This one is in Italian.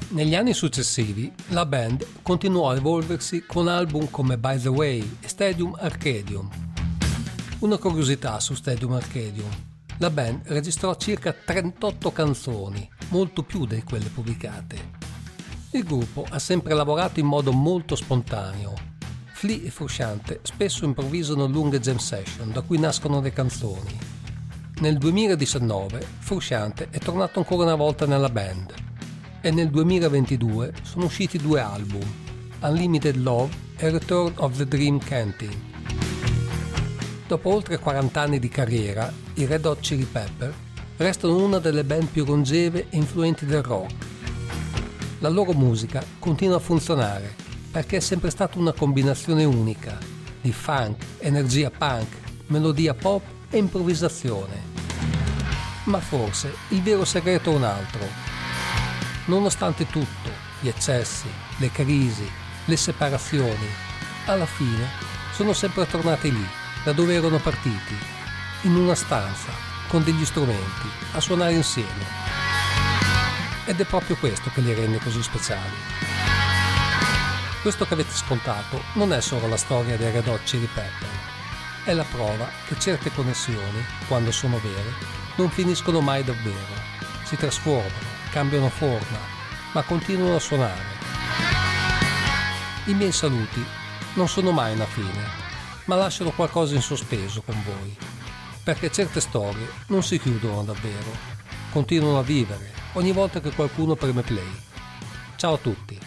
Negli anni successivi la band continuò a evolversi con album come By the Way e Stadium Arcadium. Una curiosità su Stadium Arcadium: la band registrò circa 38 canzoni, molto più di quelle pubblicate. Il gruppo ha sempre lavorato in modo molto spontaneo. Flea e Frusciante spesso improvvisano lunghe jam session da cui nascono le canzoni. Nel 2019 Frusciante è tornato ancora una volta nella band e nel 2022 sono usciti 2 album, Unlimited Love e Return of the Dream Canteen. Dopo oltre 40 anni di carriera, i Red Hot Chili Pepper restano una delle band più longeve e influenti del rock. La loro musica continua a funzionare perché è sempre stata una combinazione unica di funk, energia punk, melodia pop e improvvisazione. Ma forse il vero segreto è un altro. Nonostante tutto, gli eccessi, le crisi, le separazioni, alla fine sono sempre tornati lì, da dove erano partiti, in una stanza, con degli strumenti, a suonare insieme. Ed è proprio questo che li rende così speciali. Questo che avete ascoltato non è solo la storia dei Red Hot Chili Pepper, è la prova che certe connessioni, quando sono vere, non finiscono mai davvero, si trasformano, cambiano forma, ma continuano a suonare. I miei saluti non sono mai una fine, ma lasciano qualcosa in sospeso con voi, perché certe storie non si chiudono davvero, continuano a vivere ogni volta che qualcuno preme play. Ciao a tutti!